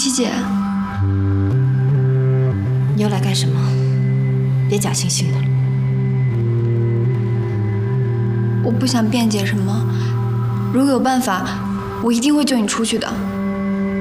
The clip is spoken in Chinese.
琪姐， 你又来干什么？别假惺惺的了。 我不想辩解什么，如果有办法，我一定会救你出去的。